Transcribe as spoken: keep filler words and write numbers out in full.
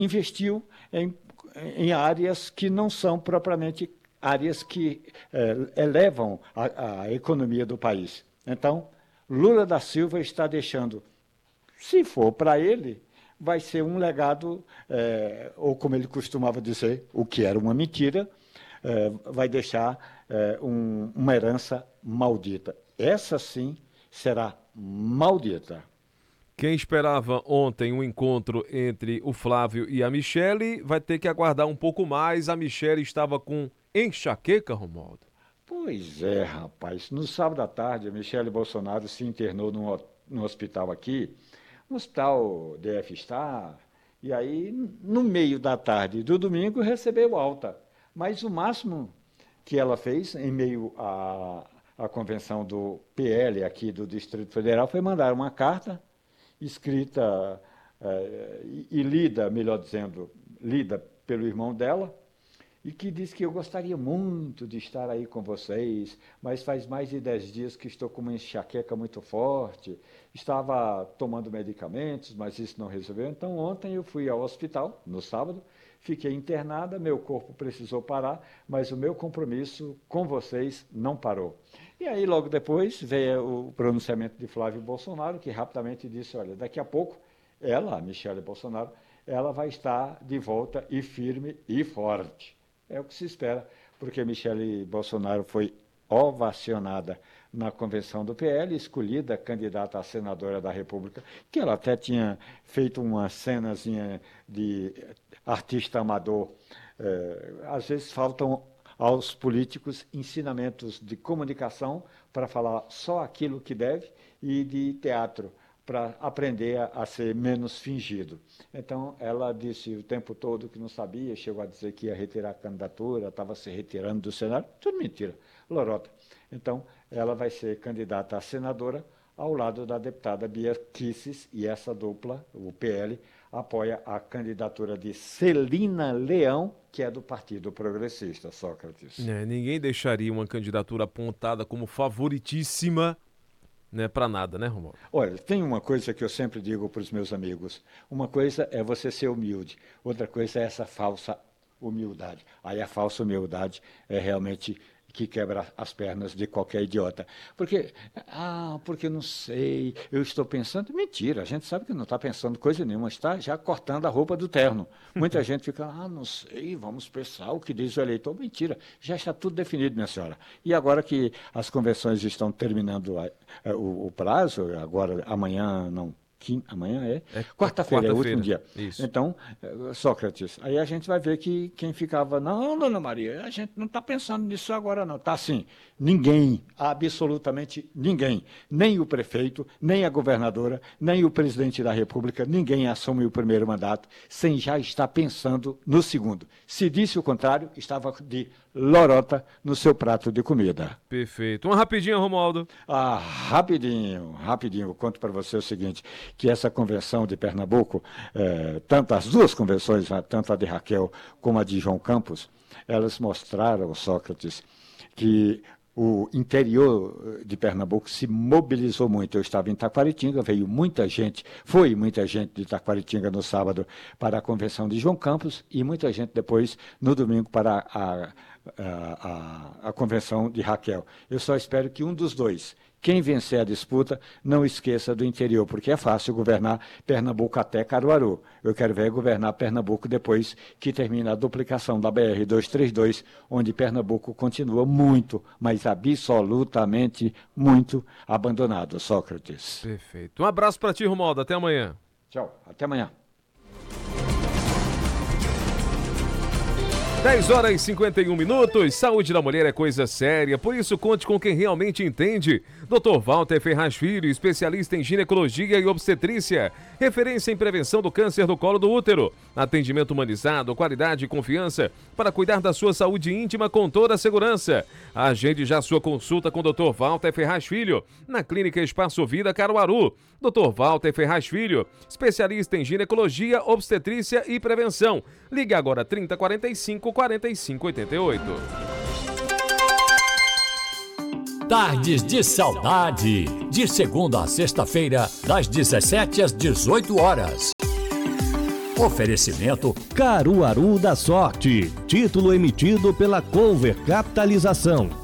investiu em, em áreas que não são propriamente áreas que eh, elevam a, a economia do país. Então, Lula da Silva está deixando, se for para ele, vai ser um legado, eh, ou como ele costumava dizer, o que era uma mentira, eh, vai deixar eh, um, uma herança maldita. Essa sim será maldita. Quem esperava ontem um encontro entre o Flávio e a Michele vai ter que aguardar um pouco mais. A Michele estava com enxaqueca, Romualdo? Pois é, rapaz. No sábado à tarde, a Michele Bolsonaro se internou num, num hospital aqui, um hospital D F Star, e aí, no meio da tarde do domingo, recebeu alta. Mas o máximo que ela fez, em meio à, à convenção do P L aqui do Distrito Federal, foi mandar uma carta escrita eh, e, e lida, melhor dizendo, lida pelo irmão dela, e que diz que eu gostaria muito de estar aí com vocês, mas faz mais de dez dias que estou com uma enxaqueca muito forte, estava tomando medicamentos, mas isso não resolveu. Então, ontem eu fui ao hospital, no sábado, fiquei internada, meu corpo precisou parar, mas o meu compromisso com vocês não parou. E aí, logo depois, veio o pronunciamento de Flávio Bolsonaro, que rapidamente disse, olha, daqui a pouco, ela, a Michele Bolsonaro, ela vai estar de volta e firme e forte. É o que se espera, porque Michele Bolsonaro foi ovacionada na convenção do P L, escolhida candidata a senadora da República, que ela até tinha feito uma cenazinha de artista amador. É, às vezes faltam aos políticos ensinamentos de comunicação para falar só aquilo que deve e de teatro para aprender a, a ser menos fingido. Então, ela disse o tempo todo que não sabia, chegou a dizer que ia retirar a candidatura, estava se retirando do Senado, tudo mentira, lorota. Então, ela vai ser candidata a senadora ao lado da deputada Bia Kicis, e essa dupla, o P L, apoia a candidatura de Celina Leão, que é do Partido Progressista, Sócrates. É, ninguém deixaria uma candidatura apontada como favoritíssima, né, para nada, né, Romualdo? Olha, tem uma coisa que eu sempre digo para os meus amigos. Uma coisa é você ser humilde, outra coisa é essa falsa humildade. Aí a falsa humildade é realmente que quebra as pernas de qualquer idiota. Porque, ah, porque não sei, eu estou pensando... Mentira, a gente sabe que não está pensando coisa nenhuma, está já cortando a roupa do terno. Muita gente fica, ah, não sei, vamos pensar o que diz o eleitor. Mentira, já está tudo definido, minha senhora. E agora que as convenções estão terminando a, a, o, o prazo, agora, amanhã não... Quim, amanhã é, é quarta-feira, é o último dia. Isso. Então, Sócrates, aí a gente vai ver que quem ficava, não, dona Maria, a gente não está pensando nisso agora não. Está assim, ninguém, absolutamente ninguém, nem o prefeito, nem a governadora, nem o presidente da República, ninguém assume o primeiro mandato sem já estar pensando no segundo. Se disse o contrário, estava de lorota no seu prato de comida. Perfeito. Uma rapidinha, Romualdo. Ah, rapidinho, rapidinho. Eu conto para você o seguinte, que essa convenção de Pernambuco, eh, tanto as duas convenções, tanto a de Raquel como a de João Campos, elas mostraram, Sócrates, que o interior de Pernambuco se mobilizou muito. Eu estava em Taquaritinga, veio muita gente, foi muita gente de Taquaritinga no sábado para a convenção de João Campos e muita gente depois no domingo para a, a, a, a convenção de Raquel. Eu só espero que um dos dois, quem vencer a disputa, não esqueça do interior, porque é fácil governar Pernambuco até Caruaru. Eu quero ver governar Pernambuco depois que termina a duplicação da B R duzentos e trinta e dois, onde Pernambuco continua muito, mas absolutamente muito abandonado, Sócrates. Perfeito. Um abraço para ti, Romualdo. Até amanhã. Tchau. Até amanhã. dez horas e cinquenta e um minutos, saúde da mulher é coisa séria, por isso conte com quem realmente entende. doutor Walter Ferraz Filho, especialista em ginecologia e obstetrícia, referência em prevenção do câncer do colo do útero. Atendimento humanizado, qualidade e confiança para cuidar da sua saúde íntima com toda a segurança. Agende já sua consulta com doutor Walter Ferraz Filho, na Clínica Espaço Vida Caruaru. doutor Walter Ferraz Filho, especialista em ginecologia, obstetrícia e prevenção. Ligue agora trinta, quarenta e cinco, quarenta e cinco, oitenta e oito. Tardes de Saudade, de segunda a sexta-feira, das dezessete às dezoito horas. Oferecimento Caruaru da Sorte. Título emitido pela Cover Capitalização.